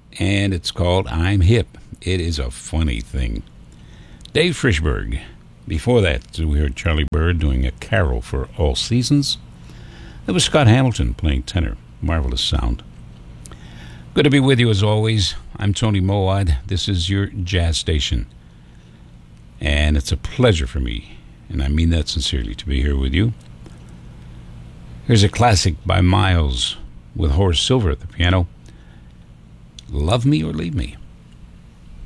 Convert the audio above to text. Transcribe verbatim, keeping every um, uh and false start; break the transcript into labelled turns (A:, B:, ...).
A: and it's called I'm Hip. It is a funny thing. Dave Frishberg. Before that, we heard Charlie Bird doing A Carol for All Seasons. That was Scott Hamilton playing tenor. Marvelous sound. Good to be with you as always. I'm Tony Moad. This is your jazz station. And it's a pleasure for me, and I mean that sincerely, to be here with you. Here's a classic by Miles with Horace Silver at the piano. Love Me or Leave Me.